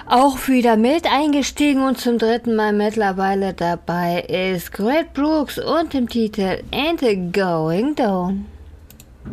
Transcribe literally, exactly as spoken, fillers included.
Auch wieder mit eingestiegen und zum dritten Mal mittlerweile dabei ist Garth Brooks und dem Titel Ain't It Going Down.